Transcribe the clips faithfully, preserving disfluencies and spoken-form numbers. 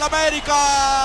América.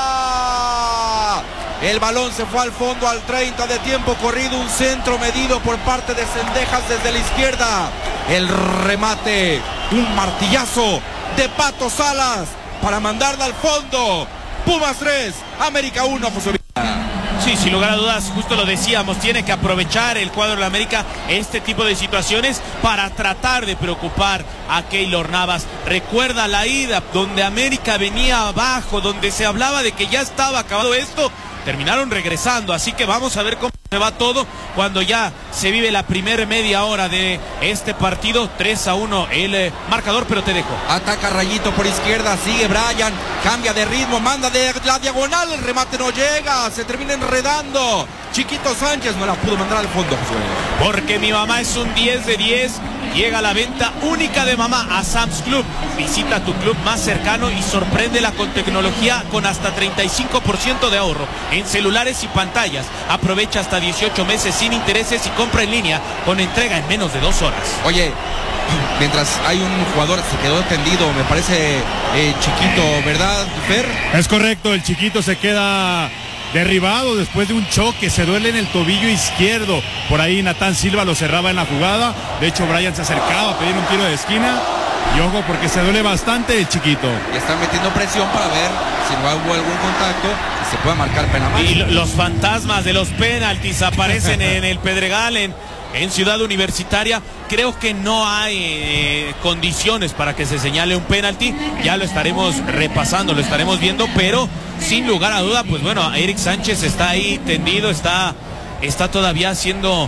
El balón se fue al fondo al treinta de tiempo corrido. Un centro medido por parte de Cendejas desde la izquierda. El remate, un martillazo de Pato Salas para mandarla al fondo. Pumas tres, América uno, José Villa. Sí, sin lugar a dudas, justo lo decíamos, tiene que aprovechar el cuadro de la América este tipo de situaciones para tratar de preocupar a Keylor Navas. Recuerda la ida donde América venía abajo, donde se hablaba de que ya estaba acabado esto, terminaron regresando, así que vamos a ver cómo se va todo cuando ya se vive la primera media hora de este partido. Tres a uno el eh, marcador, pero te dejo. Ataca Rayito por izquierda, sigue Brian, cambia de ritmo, manda de la diagonal, el remate no llega, se termina enredando. Chiquito Sánchez no la pudo mandar al fondo, Josué. Porque mi mamá es un diez de diez. Llega a la venta única de mamá a Sam's Club. Visita tu club más cercano y sorpréndela con tecnología con hasta treinta y cinco por ciento de ahorro en celulares y pantallas. Aprovecha hasta dieciocho meses sin intereses y compra en línea con entrega en menos de dos horas. Oye, mientras hay un jugador se quedó tendido, me parece eh, Chiquito, ¿verdad, Fer? Es correcto, el Chiquito se queda derribado después de un choque, se duele en el tobillo izquierdo. Por ahí Natán Silva lo cerraba en la jugada. De hecho, Brian se acercaba a pedir un tiro de esquina. Y ojo, porque se duele bastante el Chiquito. Y están metiendo presión para ver si no hubo algún contacto y se puede marcar pena máxima. Y los fantasmas de los penaltis aparecen en el Pedregal, en, en Ciudad Universitaria. Creo que no hay eh, condiciones para que se señale un penalti. Ya lo estaremos repasando, lo estaremos viendo, pero sin lugar a duda, pues bueno, Eric Sánchez está ahí tendido, está, está todavía siendo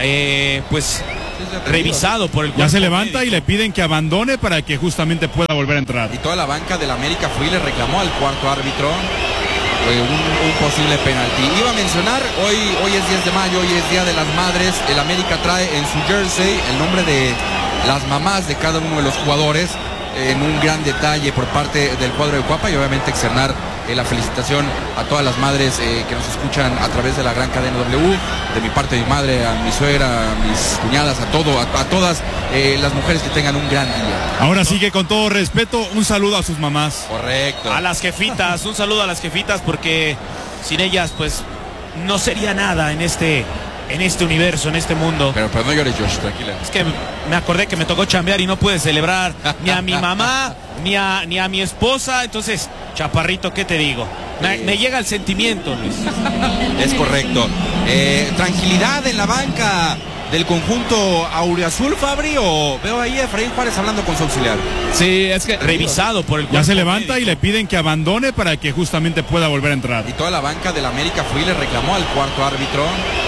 eh, pues revisado por el cuerpo. Ya se levanta médico. Y le piden que abandone para que justamente pueda volver a entrar. Y toda la banca del América fue y le reclamó al cuarto árbitro eh, un, un posible penalti. Iba a mencionar, hoy, hoy es diez de mayo, hoy es Día de las Madres. El América trae en su jersey el nombre de las mamás de cada uno de los jugadores, en un gran detalle por parte del cuadro de Cuapa, y obviamente externar eh, la felicitación a todas las madres eh, que nos escuchan a través de la gran cadena W, de mi parte, de mi madre, a mi suegra, a mis cuñadas, a todo, a, a todas eh, las mujeres que tengan un gran día. Ahora sí que con todo respeto, un saludo a sus mamás. Correcto. A las jefitas, un saludo a las jefitas, porque sin ellas pues no sería nada en este en este universo, en este mundo. Pero, pero no llores, Josh, tranquila. Es que me acordé que me tocó chambear y no pude celebrar ni a mi mamá, ni a, ni a mi esposa. Entonces, chaparrito, ¿qué te digo? Me, me llega el sentimiento, Luis. Es correcto. Eh, tranquilidad en la banca del conjunto auriazul, Fabri, o veo ahí a Efraín Juárez hablando con su auxiliar. Sí, es que revisado por el cuerpo Ya se levanta médico. Y le piden que abandone para que justamente pueda volver a entrar. Y toda la banca del América fue y le reclamó al cuarto árbitro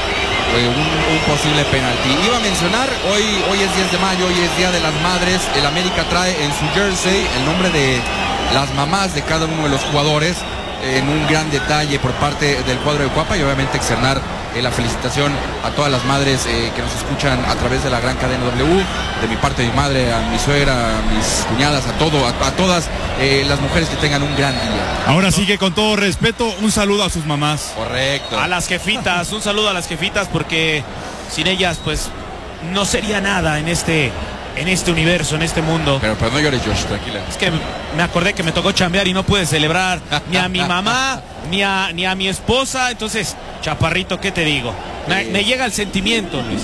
eh, un, un posible penalti. Iba a mencionar, hoy, hoy es diez de mayo, hoy es Día de las Madres. El América trae en su jersey el nombre de las mamás de cada uno de los jugadores, en un gran detalle por parte del cuadro de Cuapa, y obviamente externar eh, la felicitación a todas las madres eh, que nos escuchan a través de la gran cadena W, de mi parte, de mi madre, a mi suegra, a mis cuñadas, a todo, a, a todas eh, las mujeres que tengan un gran día. Ahora sí que con todo respeto, un saludo a sus mamás. Correcto. A las jefitas, un saludo a las jefitas, porque sin ellas pues no sería nada en este en este universo, en este mundo. Pero, pero no llores, Josh, tranquila. Es que me acordé que me tocó chambear y no pude celebrar ni a mi mamá, ni a, ni a mi esposa. Entonces, chaparrito, ¿qué te digo? Me, me llega el sentimiento, Luis.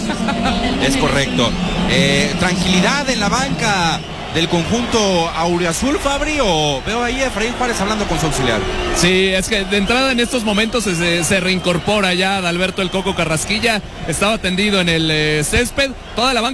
Es correcto. Eh, tranquilidad en la banca del conjunto auriazul, Fabri, o veo ahí a Efraín Juárez hablando con su auxiliar. Sí, es que de entrada en estos momentos se, se reincorpora ya Adalberto el Coco Carrasquilla. Estaba tendido en el eh, césped. Toda la banca